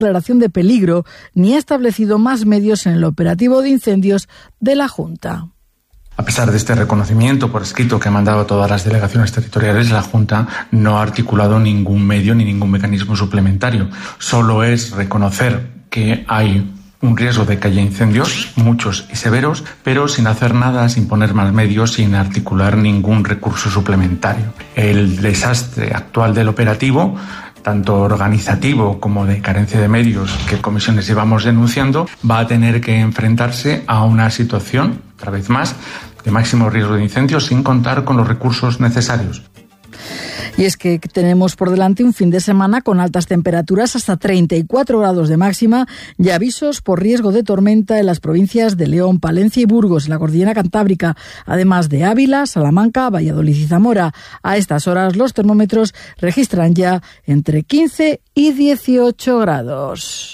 declaración de peligro ni ha establecido más medios en el operativo de incendios de la Junta. A pesar de este reconocimiento por escrito que han mandado todas las delegaciones territoriales, la Junta no ha articulado ningún medio ni ningún mecanismo suplementario. Solo es reconocer que hay un riesgo de que haya incendios, muchos y severos, pero sin hacer nada, sin poner más medios, sin articular ningún recurso suplementario. El desastre actual del operativo, tanto organizativo como de carencia de medios que comisiones llevamos denunciando, va a tener que enfrentarse a una situación, otra vez más, de máximo riesgo de incendios sin contar con los recursos necesarios. Y es que tenemos por delante un fin de semana con altas temperaturas, hasta 34 grados de máxima, y avisos por riesgo de tormenta en las provincias de León, Palencia y Burgos, en la cordillera cantábrica, además de Ávila, Salamanca, Valladolid y Zamora. A estas horas los termómetros registran ya entre 15 y 18 grados.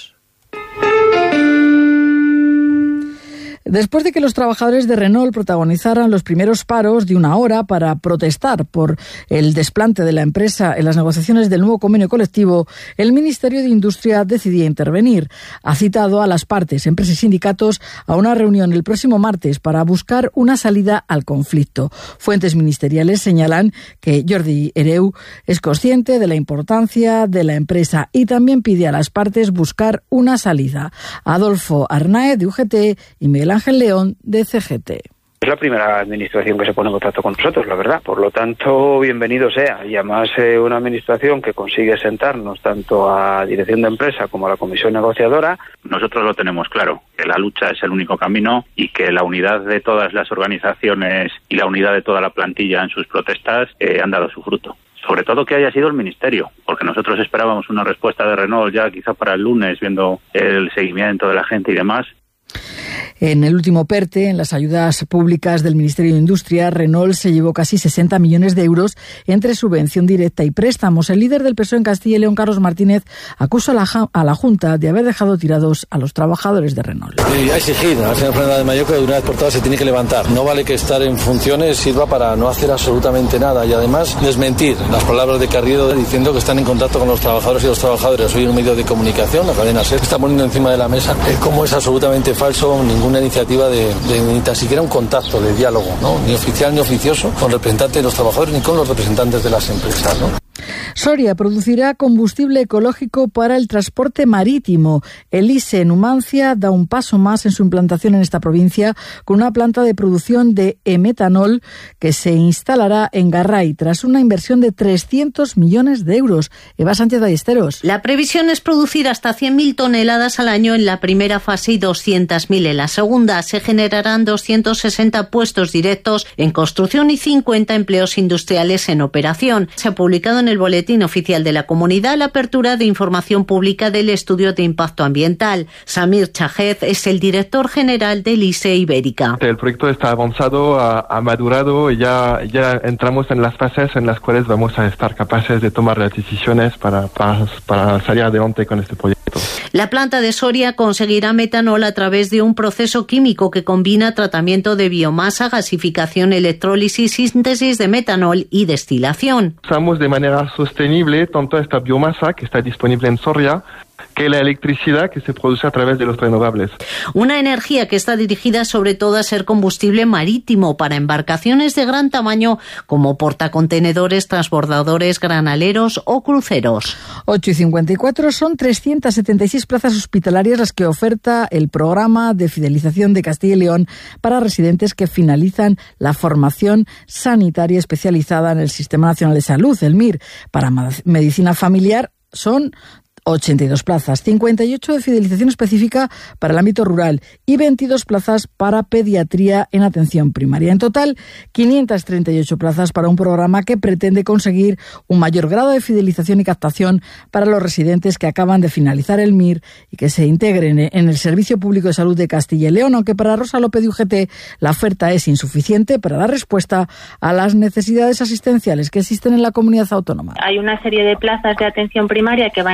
Después de que los trabajadores de Renault protagonizaran los primeros paros de una hora para protestar por el desplante de la empresa en las negociaciones del nuevo convenio colectivo, el Ministerio de Industria decidía intervenir. Ha citado a las partes, empresas y sindicatos, a una reunión el próximo martes para buscar una salida al conflicto. Fuentes ministeriales señalan que Jordi Hereu es consciente de la importancia de la empresa y también pide a las partes buscar una salida. Adolfo Arnaez, de UGT, y Miguel Ángel León, de CGT. Es la primera administración que se pone en contacto con nosotros, la verdad. Por lo tanto, bienvenido sea. Y además una administración que consigue sentarnos tanto a dirección de empresa como a la comisión negociadora. Nosotros lo tenemos claro, que la lucha es el único camino y que la unidad de todas las organizaciones y la unidad de toda la plantilla en sus protestas han dado su fruto. Sobre todo que haya sido el Ministerio, porque nosotros esperábamos una respuesta de Renault ya quizá para el lunes, viendo el seguimiento de la gente y demás. En el último PERTE, en las ayudas públicas del Ministerio de Industria, Renault se llevó casi 60 millones de euros entre subvención directa y préstamos. El líder del PSOE en Castilla y León, Carlos Martínez, acusa a la Junta de haber dejado tirados a los trabajadores de Renault. Y a exigir al señor Fernández Mayo que de una vez por todas se tiene que levantar. No vale que estar en funciones sirva para no hacer absolutamente nada y además desmentir las palabras de Carriedo diciendo que están en contacto con los trabajadores y los trabajadores. Hoy en un medio de comunicación, la cadena SER, está poniendo encima de la mesa cómo es absolutamente falso ninguna iniciativa de ni tan siquiera un contacto de diálogo, ¿no? Ni oficial ni oficioso con representantes de los trabajadores ni con los representantes de las empresas, ¿no? Soria producirá combustible ecológico para el transporte marítimo. El ISE Numancia da un paso más en su implantación en esta provincia con una planta de producción de e-metanol que se instalará en Garray tras una inversión de 300 millones de euros. Eva Sánchez Ballesteros. La previsión es producir hasta 100.000 toneladas al año en la primera fase y 200.000 en la segunda. Se generarán 260 puestos directos en construcción y 50 empleos industriales en operación. Se ha publicado en el Boletín Oficial de la Comunidad la apertura de información pública del estudio de impacto ambiental. Samir Chahed es el director general del ISE Ibérica. El proyecto está avanzado, ha madurado y ya entramos en las fases en las cuales vamos a estar capaces de tomar las decisiones para salir adelante con este proyecto. La planta de Soria conseguirá metanol a través de un proceso químico que combina tratamiento de biomasa, gasificación, electrólisis, síntesis de metanol y destilación. Usamos de manera sostenible tanto esta biomasa que está disponible en Soria que la electricidad que se produce a través de los renovables. Una energía que está dirigida sobre todo a ser combustible marítimo para embarcaciones de gran tamaño como portacontenedores, transbordadores, granaleros o cruceros. 8:54 son 376 plazas hospitalarias las que oferta el programa de fidelización de Castilla y León para residentes que finalizan la formación sanitaria especializada en el Sistema Nacional de Salud, el MIR. Para medicina familiar son 82 plazas, 58 de fidelización específica para el ámbito rural y 22 plazas para pediatría en atención primaria. En total, 538 plazas para un programa que pretende conseguir un mayor grado de fidelización y captación para los residentes que acaban de finalizar el MIR y que se integren en el Servicio Público de Salud de Castilla y León, aunque para Rosa López de UGT la oferta es insuficiente para dar respuesta a las necesidades asistenciales que existen en la comunidad autónoma. Hay una serie de plazas de atención primaria que van a ir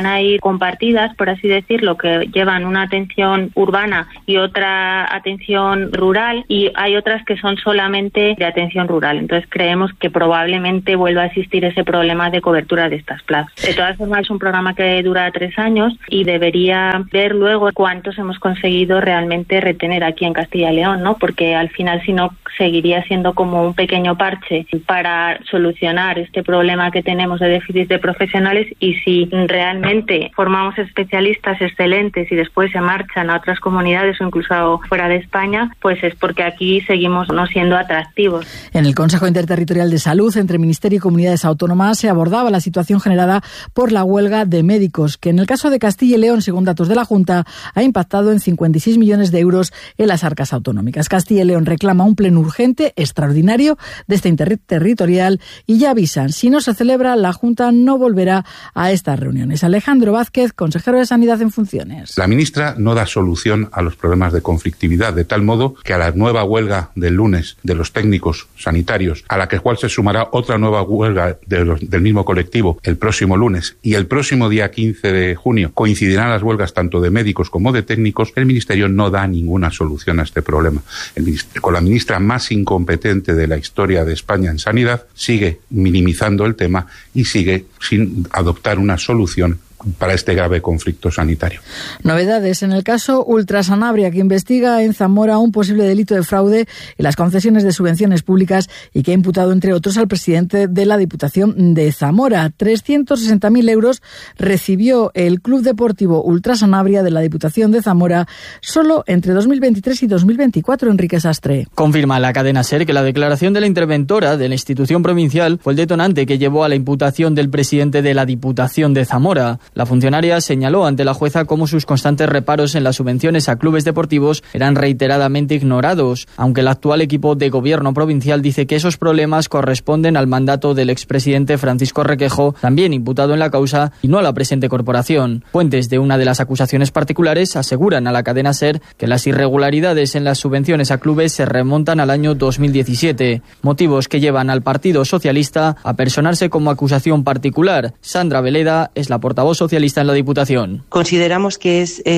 compartidas, por así decirlo, que llevan una atención urbana y otra atención rural, y hay otras que son solamente de atención rural. Entonces creemos que probablemente vuelva a existir ese problema de cobertura de estas plazas. De todas formas, es un programa que dura 3 años y debería ver luego cuántos hemos conseguido realmente retener aquí en Castilla y León, ¿no? Porque al final, si no, seguiría siendo como un pequeño parche para solucionar este problema que tenemos de déficit de profesionales, y si realmente formamos especialistas excelentes y después se marchan a otras comunidades o incluso fuera de España, pues es porque aquí seguimos no siendo atractivos. En el Consejo Interterritorial de Salud entre Ministerio y Comunidades Autónomas se abordaba la situación generada por la huelga de médicos, que en el caso de Castilla y León, según datos de la Junta, ha impactado en 56 millones de euros en las arcas autonómicas. Castilla y León reclama un pleno urgente, extraordinario, de este interterritorial, y ya avisan, si no se celebra, la Junta no volverá a estas reuniones. Alejandro Vázquez, consejero de Sanidad en funciones. La ministra no da solución a los problemas de conflictividad, de tal modo que a la nueva huelga del lunes de los técnicos sanitarios, a la cual se sumará otra nueva huelga del mismo colectivo el próximo lunes, y el próximo día 15 de junio coincidirán las huelgas tanto de médicos como de técnicos, el Ministerio no da ninguna solución a este problema. Con la ministra más incompetente de la historia de España en sanidad, sigue minimizando el tema y sigue sin adoptar una solución para este grave conflicto sanitario. Novedades en el caso Ultrasanabria, que investiga en Zamora un posible delito de fraude en las concesiones de subvenciones públicas y que ha imputado, entre otros, al presidente de la Diputación de Zamora. 360.000 euros recibió el Club Deportivo Ultrasanabria de la Diputación de Zamora solo entre 2023 y 2024, Enrique Sastre. Confirma la cadena SER que la declaración de la interventora de la institución provincial fue el detonante que llevó a la imputación del presidente de la Diputación de Zamora. La funcionaria señaló ante la jueza cómo sus constantes reparos en las subvenciones a clubes deportivos eran reiteradamente ignorados, aunque el actual equipo de gobierno provincial dice que esos problemas corresponden al mandato del expresidente Francisco Requejo, también imputado en la causa, y no a la presente corporación. Fuentes de una de las acusaciones particulares aseguran a la cadena SER que las irregularidades en las subvenciones a clubes se remontan al año 2017, motivos que llevan al Partido Socialista a personarse como acusación particular. Sandra Veleda es la portavoz socialista en la Diputación. Consideramos que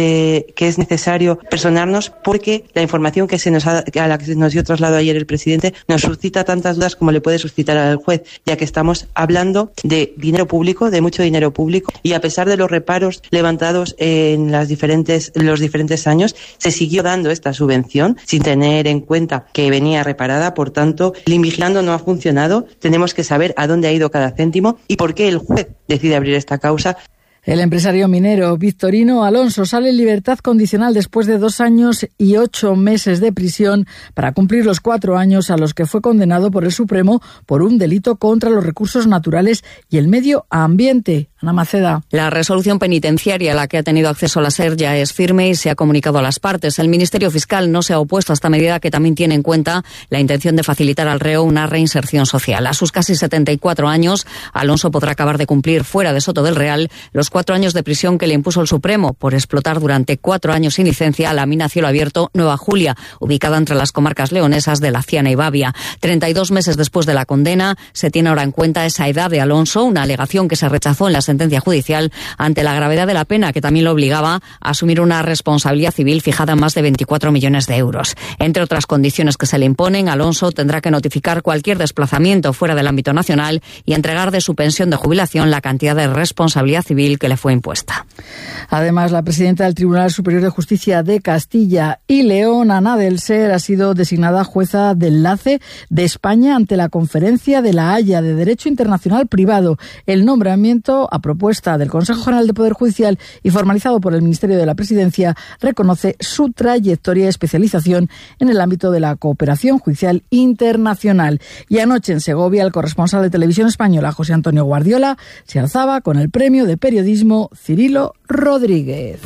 es necesario personarnos porque la información a la que nos dio traslado ayer el presidente nos suscita tantas dudas como le puede suscitar al juez, ya que estamos hablando de dinero público, de mucho dinero público, y a pesar de los reparos levantados en los diferentes años, se siguió dando esta subvención sin tener en cuenta que venía reparada. Por tanto, el invigilando no ha funcionado. Tenemos que saber a dónde ha ido cada céntimo y por qué el juez decide abrir esta causa. El empresario minero Victorino Alonso sale en libertad condicional después de 2 años y 8 meses de prisión para cumplir los 4 años a los que fue condenado por el Supremo por un delito contra los recursos naturales y el medio ambiente. Ana Maceda. La resolución penitenciaria a la que ha tenido acceso la SER ya es firme y se ha comunicado a las partes. El Ministerio Fiscal no se ha opuesto a esta medida, que también tiene en cuenta la intención de facilitar al reo una reinserción social. A sus casi 74 años, Alonso podrá acabar de cumplir fuera de Soto del Real los 4 años de prisión que le impuso el Supremo por explotar durante 4 años sin licencia la mina a cielo abierto Nueva Julia, ubicada entre las comarcas leonesas de Laciana y Babia. 32 meses después de la condena, se tiene ahora en cuenta esa edad de Alonso, una alegación que se rechazó en la sentencia judicial ante la gravedad de la pena, que también lo obligaba a asumir una responsabilidad civil fijada en más de 24 millones de euros. Entre otras condiciones que se le imponen, Alonso tendrá que notificar cualquier desplazamiento fuera del ámbito nacional y entregar de su pensión de jubilación la cantidad de responsabilidad civil que le fue impuesta. Además, la presidenta del Tribunal Superior de Justicia de Castilla y León, Ana del Ser, ha sido designada jueza de enlace de España ante la Conferencia de la Haya de Derecho Internacional Privado. El nombramiento, a propuesta del Consejo General de Poder Judicial y formalizado por el Ministerio de la Presidencia, reconoce su trayectoria y especialización en el ámbito de la cooperación judicial internacional. Y anoche en Segovia, el corresponsal de Televisión Española, José Antonio Guardiola, se alzaba con el premio de periodismo Cirilo Rodríguez.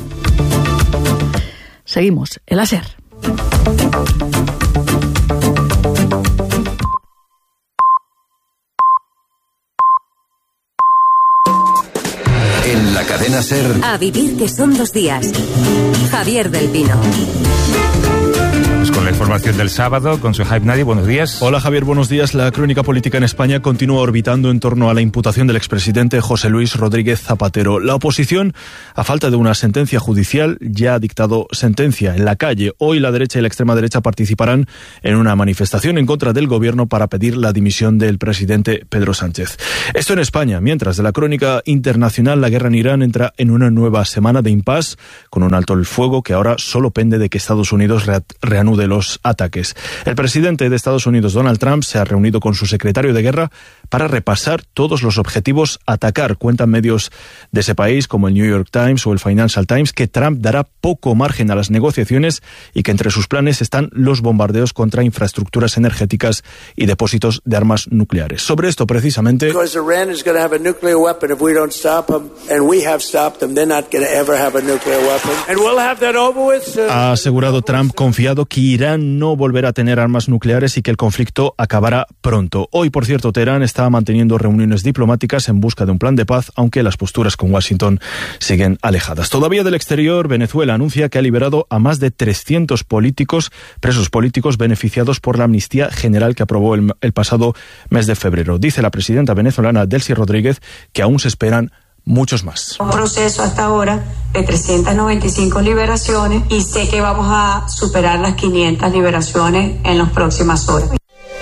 Seguimos en la SER. En la cadena SER. A vivir, que son 2 días. Javier del Pino. Pues con La información del sábado con Suhaib Nadi. Buenos días. Hola Javier, buenos días. La crónica política en España continúa orbitando en torno a la imputación del expresidente José Luis Rodríguez Zapatero. La oposición, a falta de una sentencia judicial, ya ha dictado sentencia en la calle. Hoy la derecha y la extrema derecha participarán en una manifestación en contra del gobierno para pedir la dimisión del presidente Pedro Sánchez. Esto en España. Mientras, de la crónica internacional, la guerra en Irán entra en una nueva semana de impasse con un alto el fuego que ahora solo pende de que Estados Unidos reanude los ataques. El presidente de Estados Unidos, Donald Trump, se ha reunido con su secretario de guerra para repasar todos los objetivos a atacar. Cuentan medios de ese país como el New York Times o el Financial Times que Trump dará poco margen a las negociaciones y que entre sus planes están los bombardeos contra infraestructuras energéticas y depósitos de armas nucleares. Sobre esto precisamente ha asegurado Trump, confiado, que Irán no volverá a tener armas nucleares y que el conflicto acabará pronto. Hoy, por cierto, Teherán está manteniendo reuniones diplomáticas en busca de un plan de paz, aunque las posturas con Washington siguen alejadas. Todavía del exterior, Venezuela anuncia que ha liberado a más de 300 presos políticos beneficiados por la amnistía general que aprobó el pasado mes de febrero. Dice la presidenta venezolana Delcy Rodríguez que aún se esperan muchos más. Un proceso hasta ahora de 395 liberaciones y sé que vamos a superar las 500 liberaciones en las próximas horas.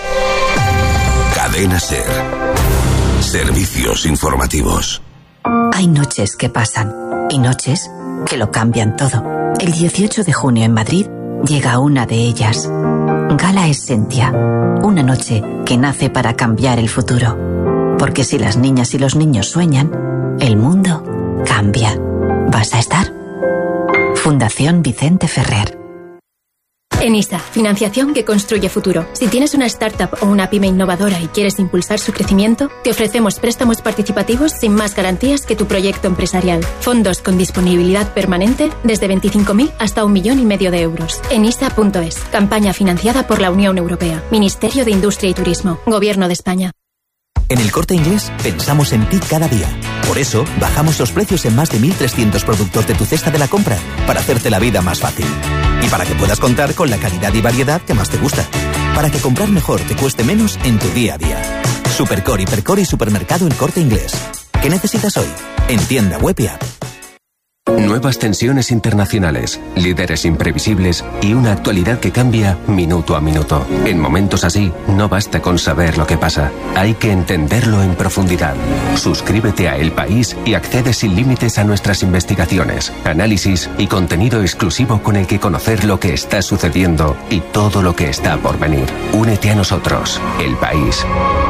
Cadena SER. Servicios informativos. Hay noches que pasan y noches que lo cambian todo. El 18 de junio en Madrid llega una de ellas. Gala Essentia. Una noche que nace para cambiar el futuro. Porque si las niñas y los niños sueñan, el mundo cambia. ¿Vas a estar? Fundación Vicente Ferrer. ENISA, financiación que construye futuro. Si tienes una startup o una pyme innovadora y quieres impulsar su crecimiento, te ofrecemos préstamos participativos sin más garantías que tu proyecto empresarial. Fondos con disponibilidad permanente desde 25.000 hasta 1,5 millones de euros. enisa.es. Campaña financiada por la Unión Europea. Ministerio de Industria y Turismo. Gobierno de España. En El Corte Inglés pensamos en ti cada día. Por eso, bajamos los precios en más de 1.300 productos de tu cesta de la compra, para hacerte la vida más fácil. Y para que puedas contar con la calidad y variedad que más te gusta. Para que comprar mejor te cueste menos en tu día a día. Supercore, Hipercore y Supermercado El Corte Inglés. ¿Qué necesitas hoy? En tienda web y app. Nuevas tensiones internacionales, líderes imprevisibles y una actualidad que cambia minuto a minuto. En momentos así, no basta con saber lo que pasa, hay que entenderlo en profundidad. Suscríbete a El País y accede sin límites a nuestras investigaciones, análisis y contenido exclusivo con el que conocer lo que está sucediendo y todo lo que está por venir. Únete a nosotros, El País.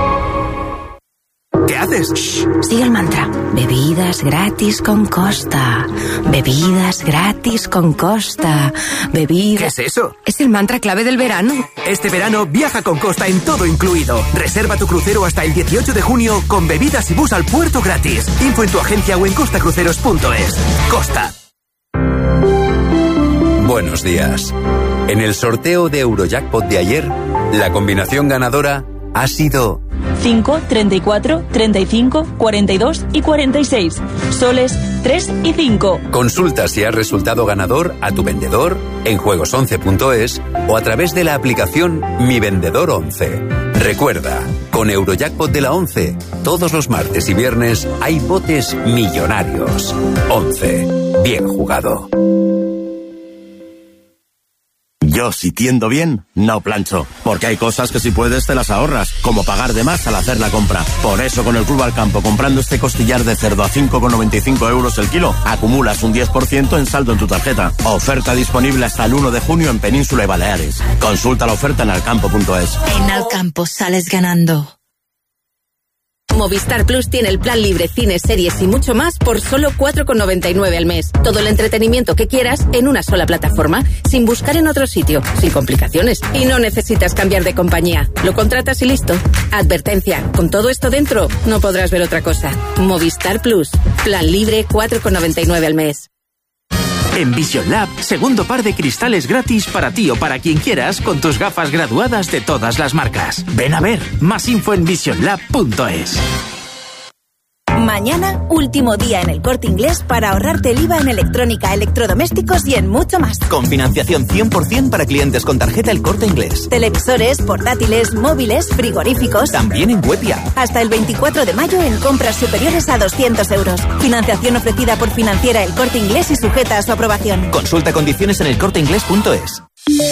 ¿Qué haces? Shh, sigue el mantra. Bebidas gratis con Costa. Bebidas gratis con Costa. Bebidas... ¿Qué es eso? Es el mantra clave del verano. Este verano viaja con Costa en todo incluido. Reserva tu crucero hasta el 18 de junio con bebidas y bus al puerto gratis. Info en tu agencia o en costacruceros.es. Costa. Buenos días. En el sorteo de Eurojackpot de ayer, la combinación ganadora ha sido 5, 34, 35, 42 y 46. Soles 3 y 5. Consulta si has resultado ganador a tu vendedor en juegos11.es o a través de la aplicación Mi Vendedor 11. Recuerda, con Eurojackpot de la 11, todos los martes y viernes hay botes millonarios. 11. Bien jugado. Yo, si tiendo bien, no plancho. Porque hay cosas que si puedes te las ahorras, como pagar de más al hacer la compra. Por eso con el Club Alcampo, comprando este costillar de cerdo a 5,95 euros el kilo, acumulas un 10% en saldo en tu tarjeta. Oferta disponible hasta el 1 de junio en Península y Baleares. Consulta la oferta en alcampo.es. En Alcampo sales ganando. Movistar Plus tiene el plan libre, cines, series y mucho más por solo 4,99 al mes. Todo el entretenimiento que quieras en una sola plataforma, sin buscar en otro sitio, sin complicaciones. Y no necesitas cambiar de compañía. Lo contratas y listo. Advertencia, con todo esto dentro, no podrás ver otra cosa. Movistar Plus, plan libre, 4,99 al mes. En Vision Lab, segundo par de cristales gratis para ti o para quien quieras con tus gafas graduadas de todas las marcas. Ven a ver, más info en visionlab.es. Mañana, último día en El Corte Inglés para ahorrarte el IVA en electrónica, electrodomésticos y en mucho más. Con financiación 100% para clientes con tarjeta El Corte Inglés. Televisores, portátiles, móviles, frigoríficos. También en web ya. Hasta el 24 de mayo en compras superiores a 200 euros. Financiación ofrecida por Financiera El Corte Inglés y sujeta a su aprobación. Consulta condiciones en elcorteinglés.es.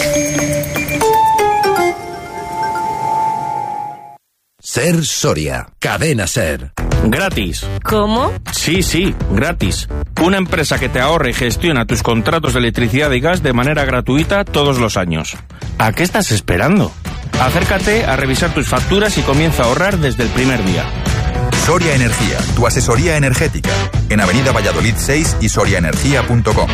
Ser Soria. Cadena Ser. Gratis. ¿Cómo? Sí, gratis. Una empresa que te ahorra y gestiona tus contratos de electricidad y gas de manera gratuita todos los años. ¿A qué estás esperando? Acércate a revisar tus facturas y comienza a ahorrar desde el primer día. Soria Energía, tu asesoría energética. En Avenida Valladolid 6 y soriaenergia.com.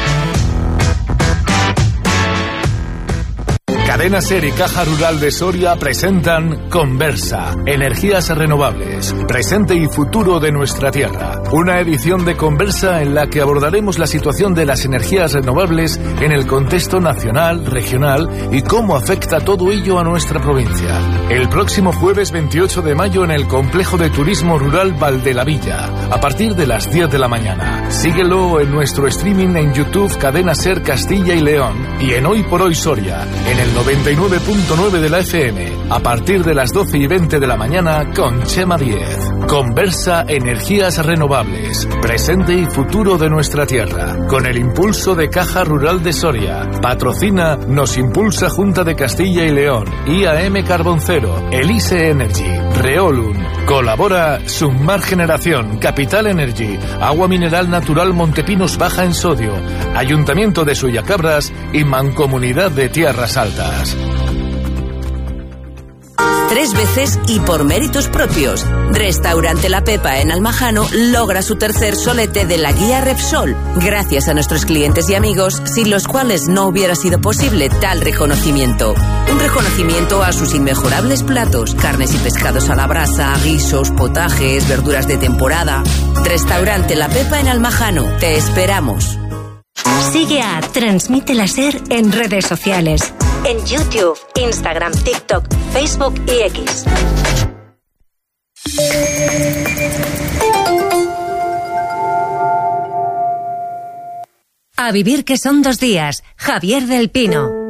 Cadena Ser y Caja Rural de Soria presentan Conversa, energías renovables, presente y futuro de nuestra tierra. Una edición de Conversa en la que abordaremos la situación de las energías renovables en el contexto nacional, regional y cómo afecta todo ello a nuestra provincia. El próximo jueves 28 de mayo en el Complejo de Turismo Rural Valdelavilla, a partir de las 10 de la mañana. Síguelo en nuestro streaming en YouTube Cadena Ser Castilla y León y en Hoy por Hoy Soria, en el 99.9 de la FM, a partir de las 12 y 20 de la mañana con Chema 10. Conversa Energías Renovables, presente y futuro de nuestra tierra, con el impulso de Caja Rural de Soria. Patrocina Nos Impulsa Junta de Castilla y León, IAM Carboncero, Elise Energy, Reolum. Colabora Sumar Generación, Capital Energy, Agua Mineral Natural Montepinos Baja en Sodio, Ayuntamiento de Suyacabras y Mancomunidad de Tierras Altas. 3 veces y por méritos propios. Restaurante La Pepa en Almajano logra su tercer solete de la guía Repsol, gracias a nuestros clientes y amigos, sin los cuales no hubiera sido posible tal reconocimiento. Un reconocimiento a sus inmejorables platos, carnes y pescados a la brasa, guisos, potajes, verduras de temporada. Restaurante La Pepa en Almajano. Te esperamos. Sigue a Transmite la Ser en redes sociales. En YouTube, Instagram, TikTok, Facebook y X. A vivir que son 2 días. Javier del Pino.